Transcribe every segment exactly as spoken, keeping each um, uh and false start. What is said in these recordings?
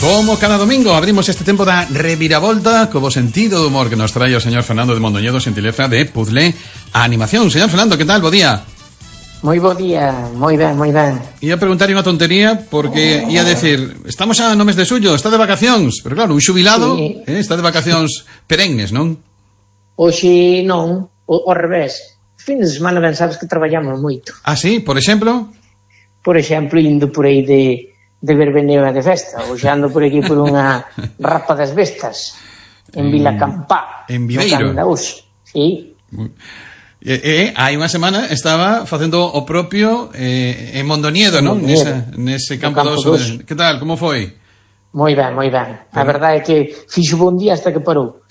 Como cada domingo abrimos este tempo da reviravolta co bo sentido do humor que nos trae o señor Fernando de Mondoñedo, xentileza de Puzzle Animación. Señor Fernando, que tal? Bo día. Moi bo día, moi ben, moi ben. Ia preguntar unha tontería porque ia decir, estamos xa no mes de suyo, está de vacacións, pero claro, un xubilado sí. eh, está de vacacións perennes, non? Oxe non, o, o revés. Fin de semana ben sabes que traballamos moito. Ah, sí? Por exemplo? Por exemplo, indo por aí de, de verbeneo e de festa, ou xa ando por aquí por unha rapa das bestas en Vila Campá, en Viveiro. Sí. E, e hai unha semana estaba facendo o propio eh, en Mondoñedo, non? Nesa, nese campo, campo dos. Que tal, como foi? Moi ben, moi ben. A verdade é que fixo bon día hasta que parou.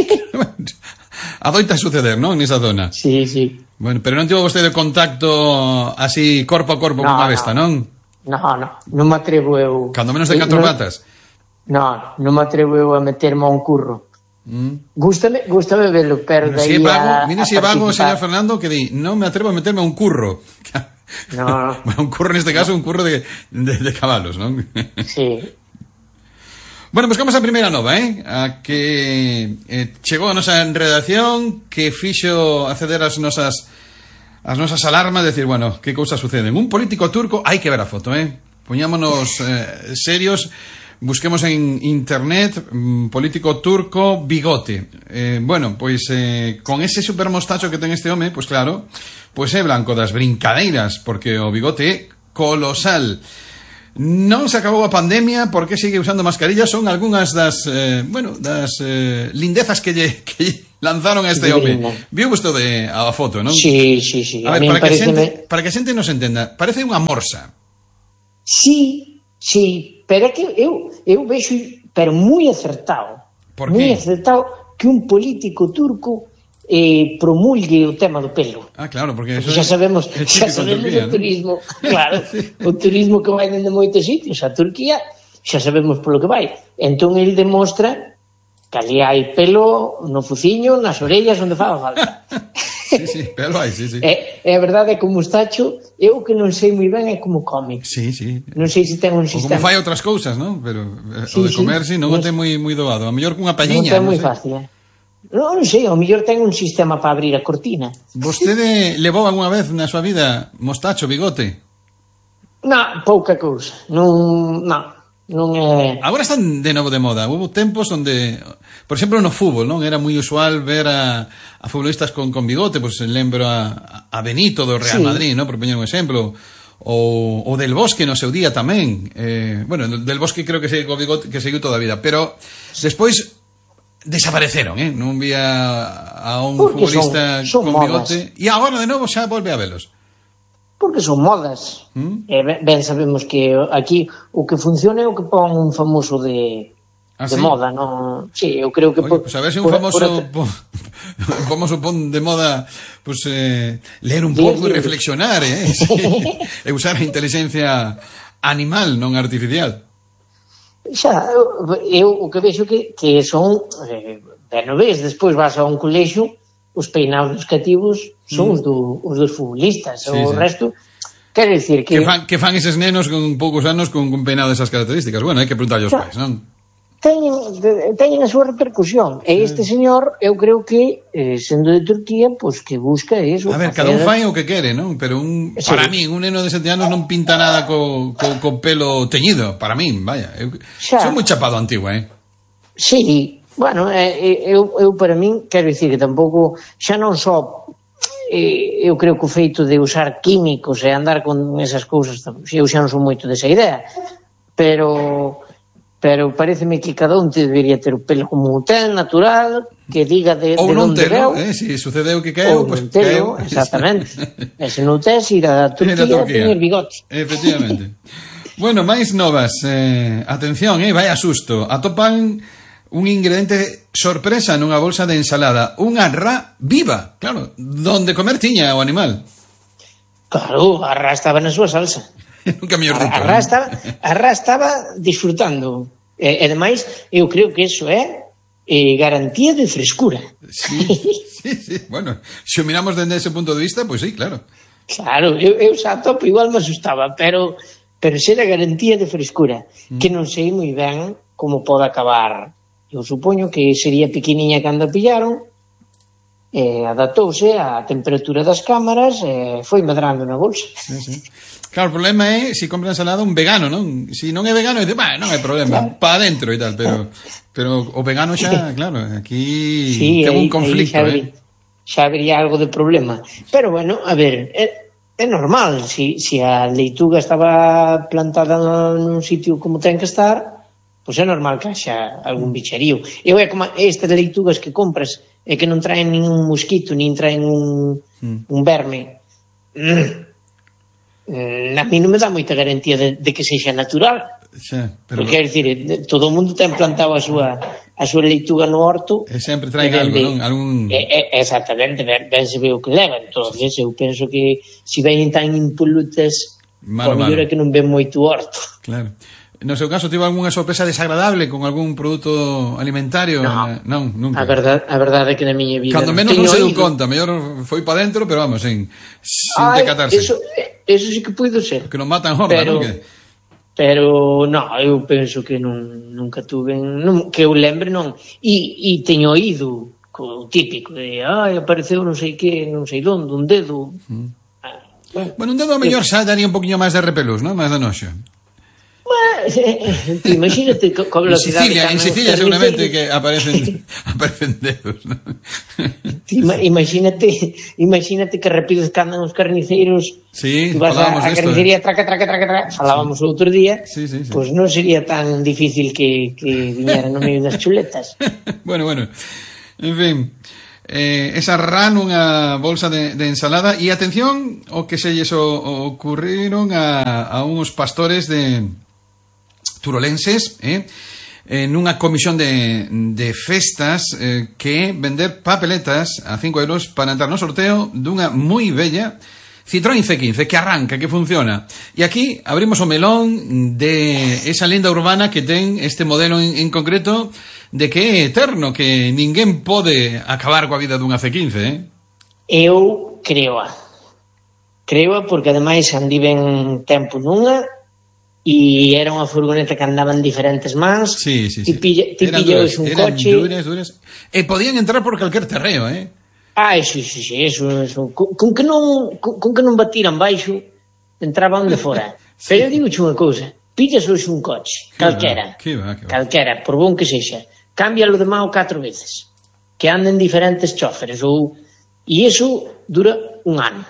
Adoita suceder, non? Nesa zona. Sí, sí. Bueno, pero non tivo vostede contacto así corpo a corpo no, con a besta, no. non? No, no, non me atrevo eu. Cando menos de catro no, patas. No, non me atrevo eu a meterme a un curro. Mm. Gústame, gústame verlo, pero mira, si vago, mira si vago, señor Fernando, que di, non me atrevo a meterme a un curro. No. Bueno, un curro neste caso, un curro de, de, de cabalos, non? Sí. Bueno, pues vamos a primeira nova, eh? A que eh, chegou a nosa redacción, que fixo acceder as nosas as nosas alarmas, decir, bueno, que cousas suceden. Un político turco, hai que ver a foto, eh? Poñámonos eh, serios. Busquemos en internet um, político turco bigote. Eh, bueno, pois eh, con ese super mostacho que ten este home, pois claro, pois é blanco das brincadeiras, porque o bigote é colosal. Non se acabou a pandemia, porque sigue usando mascarillas, son algunhas das, eh, bueno, das eh, lindezas que lle, que lle lanzaron a este home. Viu vostede a foto, non? Sí, sí, sí. A, a ver, para que, xente, me... para que a xente nos entenda, parece unha morsa. Sí, sí. Pero é que eu, eu vexo, pero moi acertado, moi acertado que un político turco eh, promulgue o tema do pelo. Ah, claro, porque eso xa sabemos, xa sabemos Turquía, o turismo, ¿no? Claro, sí. O turismo que vai dende moitos sitios a Turquía, xa sabemos polo que vai. Entón ele demostra que ali hai pelo no fuciño, nas orellas, onde faga falta. Sí, sí, pelo hai, sí, sí. É, é a verdade é que o mostacho, eu que non sei moi ben é como come. Sí, sí. Non sei se ten un sistema. O como fai outras cousas, non? Pero sí, o de comer, sí, non o ten moi moi doado. A mellor cunha palliña, non ten moi sei. fácil, eh? Non, non sei, ao mellor ten un sistema para abrir a cortina. Vostede levou algunha vez na súa vida mostacho, bigote? Non, pouca cousa. Non, non, non é... Agora están de novo de moda. Hubo tempos onde, por exemplo, no fútbol, non? Era moi usual ver a, a futbolistas con, con bigote, pois pues, lembro a, a Benito do Real sí. Madrid, non? Por poñer un exemplo. O, o Del Bosque no seu día tamén. Eh, bueno, Del Bosque creo que seguiu co bigote, que seguiu toda a vida, pero despois desapareceron, eh? Non vía a un porque futbolista son, son con bigote e agora de novo xa volve a velos. Porque son modas. ¿Mm? Eh, ben sabemos que aquí o que funciona é o que pon un famoso de ¿Ah, de sí? moda, non? Sí, eu creo que Oye, pues a ver se un por, famoso por... un famoso pon de moda pues eh, leer un pouco e reflexionar, eh? Sí. E usar a inteligencia animal, non artificial. Xa, eu o que vexo que, que son eh, ben o ves, despois vas a un colexo, os peinados dos cativos son mm. os, do, os dos futbolistas, sí, o sí. resto quero dicir que... Que fan, que fan eses nenos con poucos anos con, con peinado desas características. Bueno, hai que preguntarlle aos pais, non? Teñen, teñen a súa repercusión sí. E este señor, eu creo que eh, sendo de Turquía, pois pues, que busca eso. A ver, cada un fai o que quere, non? Pero un, sí. para mí, un neno de sete anos non pinta nada co, co, co pelo teñido. Para mí, vaya, eu, son moi chapado antigo, eh? Sí, bueno, eh, eu, eu para min quero dicir que tampouco xa non só eh, eu creo que o feito de usar químicos e andar con esas cousas, eu xa non son moito desa idea, pero pero pareceme que cada un debería ter o pelo como ten, natural, que diga de, de onde veu. Eh, si sucedeu que caeu, pois pues, caeu. Exactamente. E se non tes, ir a Turquía, a tener bigote. Efectivamente. Bueno, máis novas. Eh, atención, eh, vaya susto. Atopan un ingrediente sorpresa nunha bolsa de ensalada. Unha ra viva, claro. Donde comer tiña o animal. Claro, a ra estaba na súa salsa. Nunca mellor dito. A ra estaba, a ra estaba disfrutando. E, e demais, eu creo que eso é eh, garantía de frescura. Sí, sí, sí. Bueno, se o miramos desde ese punto de vista, pois pues sí, claro. Claro, eu, eu xa topo igual me asustaba, pero pero ser a garantía de frescura, mm. que non sei moi ben como pode acabar. Eu supoño que sería pequeniña cando a pillaron, eh, adaptouse á temperatura das cámaras e eh, foi medrando na bolsa. Sí, sí. Claro, o problema é se si compra ensalada un vegano, non? Se si non é vegano, dice, bah, non hai problema, claro, pa adentro e tal, pero pero o vegano xa, claro, aquí sí, ten un conflicto, xa, eh. xa habría algo de problema. Pero bueno, a ver, é, é normal, se si, si a leituga estaba plantada nun sitio como ten que estar, pois é normal que haxa algún bicherío. E é como estas leitugas que compras e que non traen ningún mosquito, nin traen un, mm. un verme. Mm. Mm, a mí non me dá moita garantía de, de que sexa natural. Xa, pero... Porque, quer dicir, todo o mundo ten plantado a súa a súa leituga no horto. E sempre traen algo, non? Algún... E, e, exactamente, ben, ben se ve o que leva. Entonces, eu penso que se veñen tan impolutas, o mellor é que non ven moito horto. Claro. No seu caso, tivo algunha sorpresa desagradable con algún produto alimentario? No, non, nunca. A verdade, a verdade é que na miña vida... Cando menos non se deu conta, mellor foi para dentro, pero vamos, sin, sin Ay, decatarse. Eso, eso sí que puido ser. Que non matan horda, pero, non? Que... Pero, non, eu penso que non, nunca tuve... Non, que eu lembre, non. E, e teño oído o típico de, ai, apareceu non sei que, non sei donde, un dedo... Mm. Ah, bueno, bueno, un dedo a mellor xa daría un poquinho máis de repelús, non? Máis de noxo. Bueno, imagínate con velocidade. En Sicilia, en Sicilia seguramente que aparecen aparecen dedos, ¿no? Imagínate, imagínate que rápido que andan os carniceiros. Sí, vas a, a carnicería, eh. traca, traca, traca, traca. Falábamos sí. outro día, sí, sí, sí. Pues non sería tan difícil que, que viñeran no medio das chuletas. Bueno, bueno, en fin. Eh, esa ran unha bolsa de, de ensalada e atención o que se lles ocurriron a, a uns pastores de turolenses, eh, en unha comisión de, de festas eh, que vender papeletas a cinco euros para entrar no sorteo dunha moi bella Citroën C quince, que arranca, que funciona. E aquí abrimos o melón de esa lenda urbana que ten este modelo en, en concreto, de que é eterno, que ninguén pode acabar coa vida dunha C quince, eh? Eu creoa. Creoa porque ademais andiven tempo nunha e era unha furgoneta que andaba en diferentes mans. Sí, sí, sí. Ti pilla, ti pillas un eran coche. Duras, duras. E podían entrar por calquer terreo, eh? Ah, sí, sí, sí, eso, eso. Con, con que non con, con que non batiran baixo, entraban de fora. Sí. Pero eu digo unha cousa, pillas hoxe un coche, calquera, que va, que va. calquera, por bon que sexa, cámbialo de mao catro veces, que anden diferentes chóferes, ou e iso dura un ano.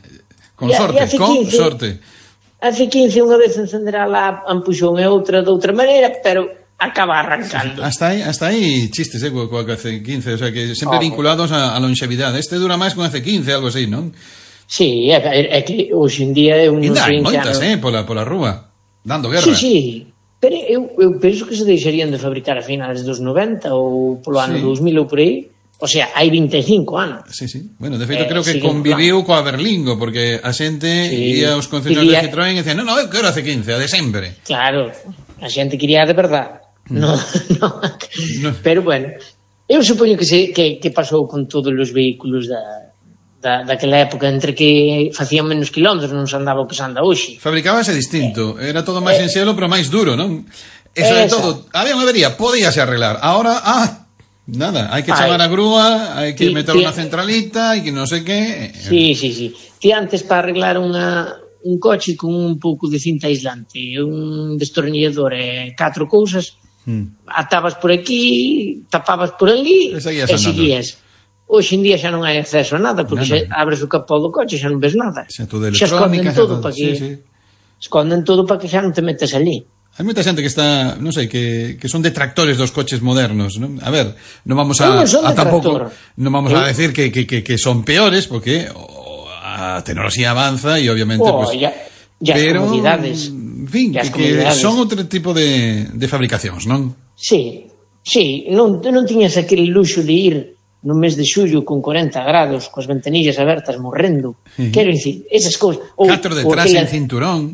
Con e, sorte, e con quince, sorte. A C quince unha vez encenderá lá a ampuxón e outra de outra maneira, pero acaba arrancando. Hasta aí, hasta aí chistes, eh, coa C quince, o sea, que sempre oh, vinculados a, a longevidade. Este dura máis con a C quince, algo así, non? Sí, é, é que hoxe en día é un... E dai moitas, eh, pola, pola rúa, dando guerra. Sí, sí, pero eu, eu penso que se deixarían de fabricar a finales dos noventa ou polo ano sí. dos mil ou por aí. O sea, hai vinte e cinco anos. Sí, sí. Bueno, de feito, eh, creo que conviviu coa Berlingo, porque a xente sí. ia aos concesionarios de Citroën e dicían, non, non, eu quero a C quince, a de sempre. Claro, a xente quería de verdade. Mm. No, no. no. Pero, bueno, eu supoño que, se, que, que pasou con todos os vehículos da, da, daquela época, entre que facían menos kilómetros, non se andaba o que se anda hoxe. Fabricábase distinto, eh, era todo máis eh, en xelo, pero máis duro, non? E sobre esa. todo, había unha avería, podíase arreglar. Ahora, ah... Nada, hai que chamar a grúa, hai que sí, meter unha centralita e que non sei que... Sí, sí, sí. Ti antes para arreglar unha, un coche con un pouco de cinta aislante, un destornillador e catro cousas, hmm. atabas por aquí, tapabas por ali e seguías. Hoxe en día xa non hai acceso a nada, porque nada. Xa abres o capó do coche e xa non ves nada. Xa, xa esconden todo para que... Sí, sí. Esconden todo para que xa non te metes ali. Hai moita xente que está, non sei, que, que son detractores dos coches modernos, non? A ver, non vamos a, non a tampouco, non vamos ¿Eh? a decir que, que, que, que son peores, porque oh, a tecnoloxía avanza e obviamente, oh, pues, ya, ya pero, comodidades, en fin, que, que son outro tipo de, de fabricacións, non? Sí, sí, non, non tiñas aquele luxo de ir no mes de xullo con corenta grados, coas ventanillas abertas morrendo. Sí. Quero dicir, esas cousas. Catro detrás en cinturón.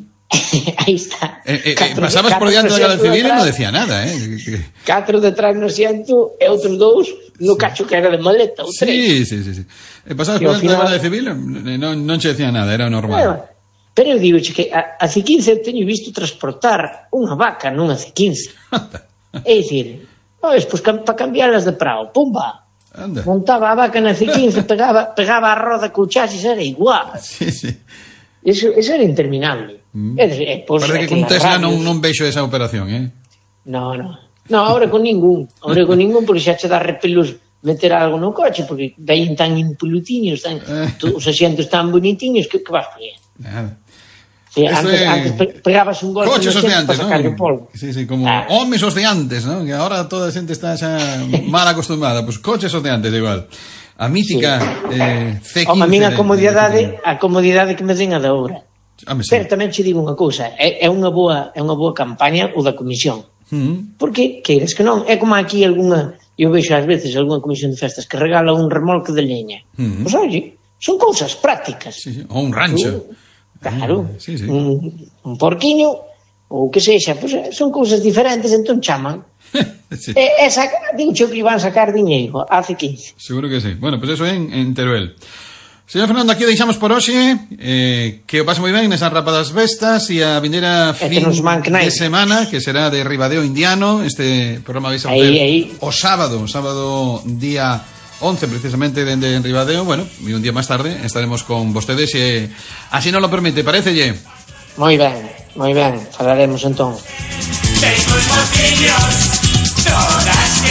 Aí está. Eh, eh, catro, pasabas por diante da Garda Civil e non decía nada, eh. Catro detrás no asiento e outros dous no cacho que era de maleta ou tres. Sí, sí, sí, sí. E pasabas por diante da Garda Civil non, non che decía nada, era normal. Pero, Pero eu digo que a, a C quince teño visto transportar unha vaca nunha C quince. É dicir, pois, pois para cambiarlas de prao, pumba, anda. Montaba a vaca na C quince, pegaba, pegaba a roda co chasis, era igual. Sí, sí. Eso, eso era interminable. Mm. É, é, pois, parece que con Tesla non, non vexo esa operación, eh? No, no. No, ahora con ningún. Ahora con ningún, porque xa che dá repelús meter algo no coche, porque daí tan impolutiños, tan, eh. os asientos tan bonitiños, que, que vas a fazer? Nada. Sí, antes, es... antes pegabas un golpe coches os de antes, para sacarle o polvo. Sí, sí, como ah. homes os de antes, ¿no? Que ahora toda a xente está xa mal acostumbrada. Pues coches os de antes, igual. A mítica sí. eh, C quince. O, a minha comodidade, a comodidade que me den a da hora. Ah, pero tamén che digo unha cousa, é, é unha boa é unha boa campaña o da comisión. Mm. Porque, queiras que non, é como aquí algunha, eu vexo ás veces algunha comisión de festas que regala un remolque de leña. Mm. Pois, oye, son cousas prácticas. Sí, sí. O un rancho. Uh, claro, ah, sí, sí. Un, un porquiño, ou que sexa, pois, son cousas diferentes, entón chaman. Sí. E, e saca, digo que iban a sacar diñeiro a C quince. Seguro que sí. Bueno, pues eso en, en Teruel. Señor Fernando, aquí o deixamos por hoxe, eh, que o pase moi ben nesas rapadas vestas e a vindeira fin de semana, que será de Ribadeo Indiano. Este programa vais a facer o sábado, o sábado día once precisamente dende en Ribadeo. Bueno, e un día máis tarde estaremos con vostedes e así nos lo permite, parecelle? Moi ben, moi ben, falaremos entón. Tengo emociones, todas que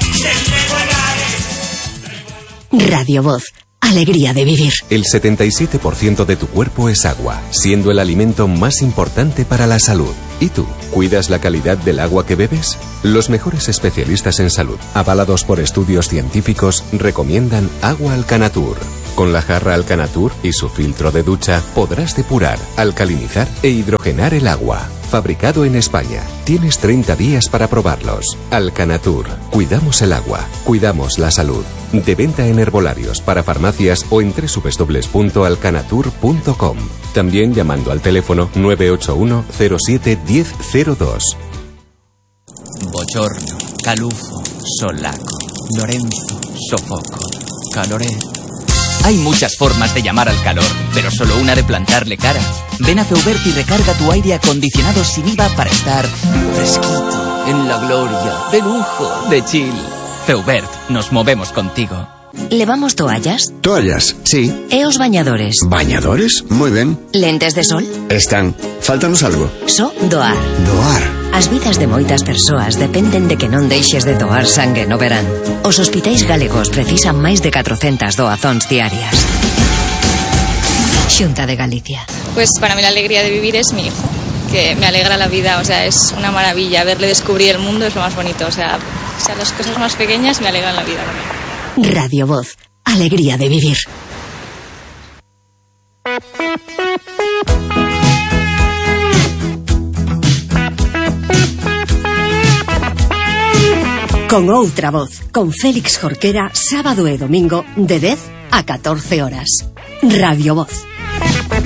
Radio Voz. Alegría de vivir. El setenta y siete por ciento de tu cuerpo es agua, siendo el alimento más importante para la salud. ¿Y tú? ¿Cuidas la calidad del agua que bebes? Los mejores especialistas en salud, avalados por estudios científicos, recomiendan agua Alcanatur. Con la jarra Alcanatur y su filtro de ducha podrás depurar, alcalinizar e hidrogenar el agua. Fabricado en España. Tienes treinta días para probarlos. Alcanatur. Cuidamos el agua. Cuidamos la salud. De venta en herbolarios, para farmacias o en doble u doble u doble u punto alcanatur punto com. También llamando al teléfono nueve ocho uno cero siete uno cero cero dos. Bochorno, calufo, solaco, Lorenzo, sofoco, caloret. Hay muchas formas de llamar al calor, pero solo una de plantarle cara. Ven a Feubert y recarga tu aire acondicionado sin I V A para estar fresquito, en la gloria, de lujo, de chill. Feubert, nos movemos contigo. ¿Levamos toallas? Toallas, sí. E os bañadores? ¿Bañadores? Muy ben. Lentes de sol? Están. Fáltanos algo. So doar. Doar. As vidas de moitas persoas dependen de que non deixes de doar sangue no verán. Os hospitais galegos precisan máis de catrocentas doazóns diarias. Xunta de Galicia. Pues para mí la alegría de vivir es mi hijo, que me alegra la vida, o sea, es una maravilla. Verle descubrir el mundo es lo más bonito, o sea, o sea las cosas más pequeñas me alegran la vida también. Radio Voz. Alegría de vivir. Con outra voz, con Félix Jorquera, sábado e domingo de dez a catorce horas. Radio Voz.